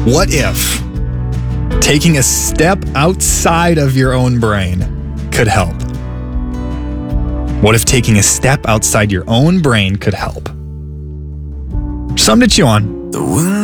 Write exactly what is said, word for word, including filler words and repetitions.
What if taking a step outside of your own brain could help? What if taking a step outside your own brain could help? Something to chew on. The wind